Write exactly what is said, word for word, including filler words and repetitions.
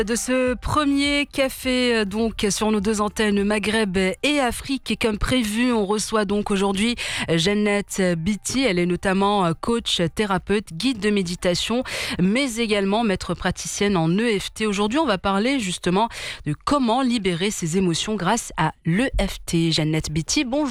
De ce premier café donc sur nos deux antennes Maghreb et Afrique, et comme prévu, on reçoit donc aujourd'hui Jeannette Biti. Elle est notamment coach, thérapeute, guide de méditation, mais également maître praticienne en E F T. Aujourd'hui, on va parler justement de comment libérer ses émotions grâce à l'E F T. Jeannette Biti, bonjour.